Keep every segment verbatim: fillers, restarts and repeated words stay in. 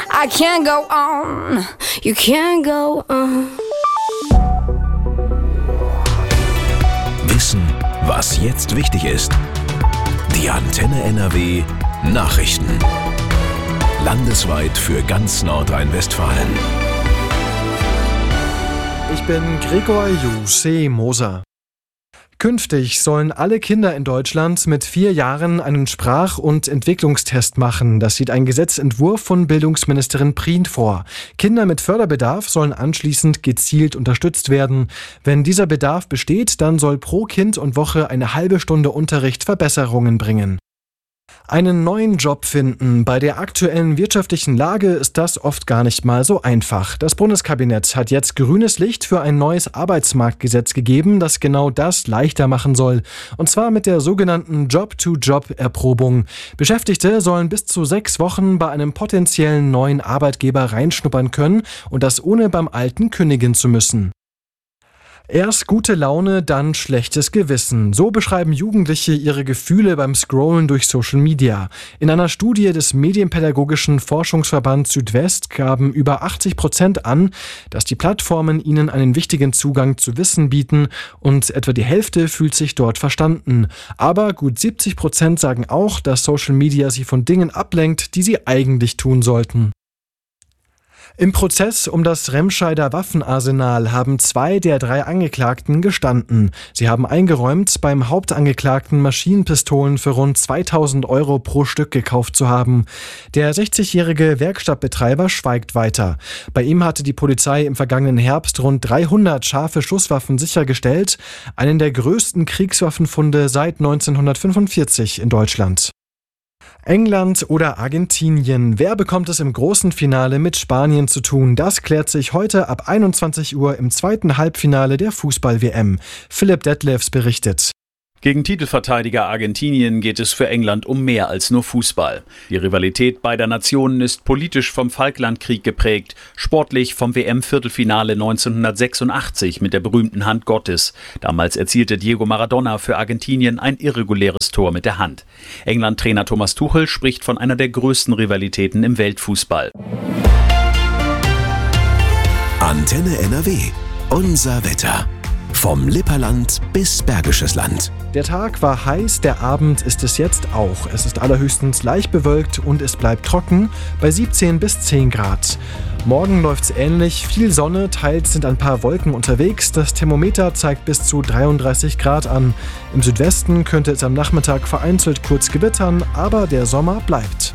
I can't go on, you can't go on. Wissen, was jetzt wichtig ist. Die Antenne N R W Nachrichten. Landesweit für ganz Nordrhein-Westfalen. Ich bin Gregor Juseh-Moser. Künftig sollen alle Kinder in Deutschland mit vier Jahren einen Sprach- und Entwicklungstest machen. Das sieht ein Gesetzentwurf von Bildungsministerin Prien vor. Kinder mit Förderbedarf sollen anschließend gezielt unterstützt werden. Wenn dieser Bedarf besteht, dann soll pro Kind und Woche eine halbe Stunde Unterricht Verbesserungen bringen. Einen neuen Job finden. Bei der aktuellen wirtschaftlichen Lage ist das oft gar nicht mal so einfach. Das Bundeskabinett hat jetzt grünes Licht für ein neues Arbeitsmarktgesetz gegeben, das genau das leichter machen soll. Und zwar mit der sogenannten Job-to-Job-Erprobung. Beschäftigte sollen bis zu sechs Wochen bei einem potenziellen neuen Arbeitgeber reinschnuppern können und das ohne beim alten kündigen zu müssen. Erst gute Laune, dann schlechtes Gewissen. So beschreiben Jugendliche ihre Gefühle beim Scrollen durch Social Media. In einer Studie des Medienpädagogischen Forschungsverbands Südwest gaben über achtzig Prozent an, dass die Plattformen ihnen einen wichtigen Zugang zu Wissen bieten und etwa die Hälfte fühlt sich dort verstanden. Aber gut siebzig Prozent sagen auch, dass Social Media sie von Dingen ablenkt, die sie eigentlich tun sollten. Im Prozess um das Remscheider Waffenarsenal haben zwei der drei Angeklagten gestanden. Sie haben eingeräumt, beim Hauptangeklagten Maschinenpistolen für rund zweitausend Euro pro Stück gekauft zu haben. Der sechzigjährige Werkstattbetreiber schweigt weiter. Bei ihm hatte die Polizei im vergangenen Herbst rund dreihundert scharfe Schusswaffen sichergestellt, einen der größten Kriegswaffenfunde seit neunzehnhundertfünfundvierzig in Deutschland. England oder Argentinien. Wer bekommt es im großen Finale mit Spanien zu tun? Das klärt sich heute ab einundzwanzig Uhr im zweiten Halbfinale der Fußball-W M. Philipp Detlefs berichtet. Gegen Titelverteidiger Argentinien geht es für England um mehr als nur Fußball. Die Rivalität beider Nationen ist politisch vom Falklandkrieg geprägt, sportlich vom W M-Viertelfinale neunzehnhundertsechsundachtzig mit der berühmten Hand Gottes. Damals erzielte Diego Maradona für Argentinien ein irreguläres Tor mit der Hand. England-Trainer Thomas Tuchel spricht von einer der größten Rivalitäten im Weltfußball. Antenne N R W. Unser Wetter. Vom Lipperland bis Bergisches Land. Der Tag war heiß, der Abend ist es jetzt auch. Es ist allerhöchstens leicht bewölkt und es bleibt trocken bei siebzehn bis zehn Grad. Morgen läuft's ähnlich, viel Sonne, teils sind ein paar Wolken unterwegs. Das Thermometer zeigt bis zu dreiunddreißig Grad an. Im Südwesten könnte es am Nachmittag vereinzelt kurz gewittern, aber der Sommer bleibt.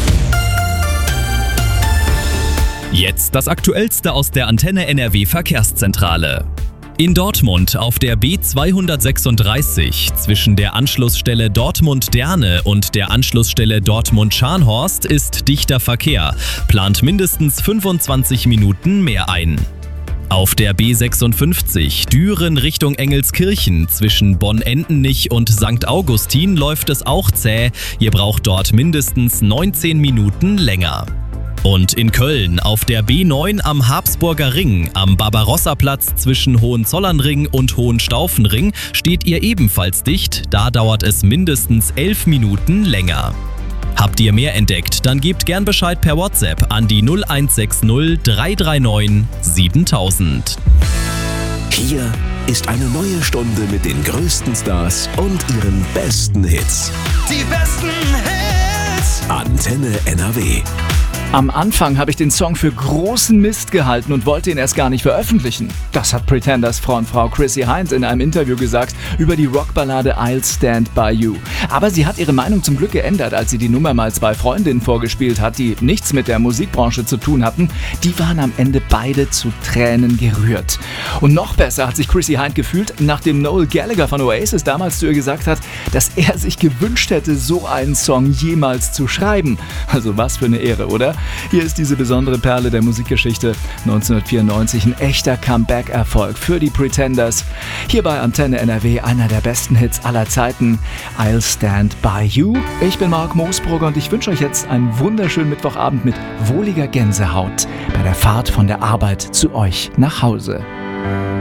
Jetzt das Aktuellste aus der Antenne N R W Verkehrszentrale. In Dortmund auf der B zweihundertsechsunddreißig zwischen der Anschlussstelle Dortmund-Derne und der Anschlussstelle Dortmund-Scharnhorst ist dichter Verkehr. Plant mindestens fünfundzwanzig Minuten mehr ein. Auf der B sechsundfünfzig Düren Richtung Engelskirchen zwischen Bonn-Endenich und Sankt Augustin läuft es auch zäh. Ihr braucht dort mindestens neunzehn Minuten länger. Und in Köln auf der B neun am Habsburger Ring, am Barbarossa-Platz zwischen Hohenzollernring und Hohenstaufenring steht ihr ebenfalls dicht, da dauert es mindestens elf Minuten länger. Habt ihr mehr entdeckt, dann gebt gern Bescheid per WhatsApp an die null eins sechs null drei drei neun siebentausend. Hier ist eine neue Stunde mit den größten Stars und ihren besten Hits. Die besten Hits! Antenne N R W. Am Anfang habe ich den Song für großen Mist gehalten und wollte ihn erst gar nicht veröffentlichen. Das hat Pretenders Frontfrau Chrissy Hynde in einem Interview gesagt über die Rockballade I'll Stand By You. Aber sie hat ihre Meinung zum Glück geändert, als sie die Nummer mal zwei Freundinnen vorgespielt hat, die nichts mit der Musikbranche zu tun hatten. Die waren am Ende beide zu Tränen gerührt. Und noch besser hat sich Chrissy Hynde gefühlt, nachdem Noel Gallagher von Oasis damals zu ihr gesagt hat, dass er sich gewünscht hätte, so einen Song jemals zu schreiben. Also was für eine Ehre, oder? Hier ist diese besondere Perle der Musikgeschichte. neunzehnhundertvierundneunzig ein echter Comeback-Erfolg für die Pretenders. Hier bei Antenne N R W einer der besten Hits aller Zeiten. I'll Stand By You. Ich bin Marc Moosbrugger und ich wünsche euch jetzt einen wunderschönen Mittwochabend mit wohliger Gänsehaut bei der Fahrt von der Arbeit zu euch nach Hause.